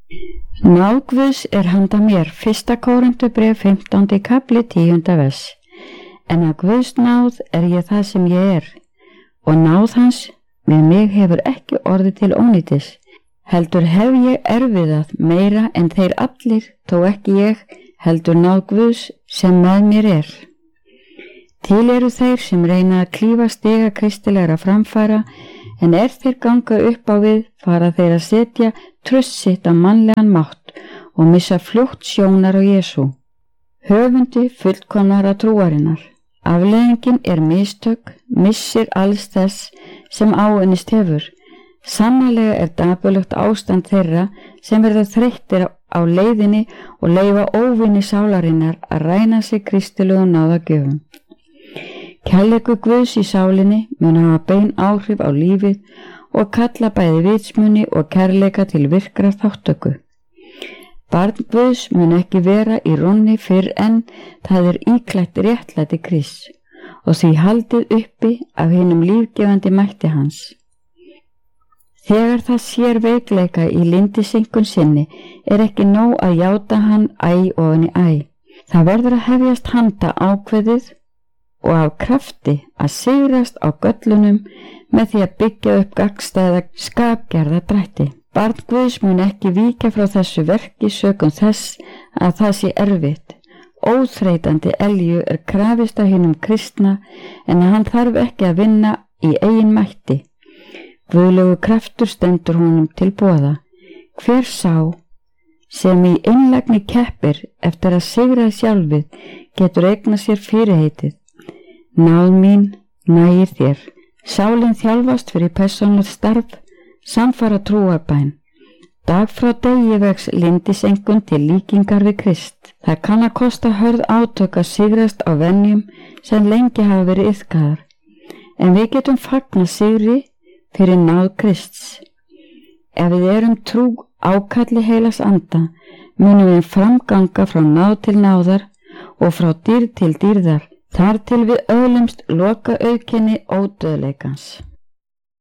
Náð Guðs handa mér, 1. Kórinthubréf 15. kafli 10. vers. En að Guðs náð ég það sem ég og náð hans með mig hefur ekki orðið til ónýtis. Heldur hef ég erfiðað meira en þeir allir, þó ekki ég, heldur náð Guðs sem með mér Til eru þeir sem reyna að klífa stiga kristilegra framfæra, en þeir ganga upp á við, fara þeir að setja traust sitt á mannlegan mátt og missa fljótt sjónar á Jesú, höfundi fullkomnara trúarinnar. Afleiðingin mistök, missir alls þess sem áunnist hefur. Sannarlega dapurlegt ástand þeirra sem verða þreyttir á leiðinni og leyfa óvinni sálarinnar að ræna sig kristilegum náðagjöfum. Kærleikur Guðs í sálinni mun hafa bein áhrif á lífið og kalla bæði vitsmuni og kærleika til virkrar þáttöku. Barn Guðs mun ekki vera í rónni fyrr en það íklætt réttlæti Krists og því haldið uppi af hinum lífgefandi mætti hans. Þegar það sér veikleika í lyndiseinkun sinni ekki nóg að játa hann æ ofan í æ. Það verður að hefjast handa ákveðið og af krafti að sigrast á göllunum með því að byggja upp gagnstæða skapgerða drætti. Barn Guðs mun ekki víkja frá þessu verki sökum þess að það sé erfitt. Óþreytandi elju krafist af hinum kristna en hann þarf ekki að vinna í eigin mætti. Guðlegur kraftur stendur honum til boða. Hver sá sem í einlægni keppir eftir að sigra sjálfið getur eignað sér fyrirheitið. Náð mín nægir þér. Sálin þjálfast fyrir persónulegt starf, samfara trúarbæn. Dag frá degi vex lyndiseinkun til líkingar við Krist. Það kann að kosta hörð átök að sigrast á venjum sem lengi hafa verið iðkaðar. En við getum fagnað sigri fyrir náð Krists. Ef við erum trú ákalli heilags anda, munum við framganga frá náð til náðar og frá dýrð til dýrðar, þar til við öðlumst loka auðkenni ódauðleikans.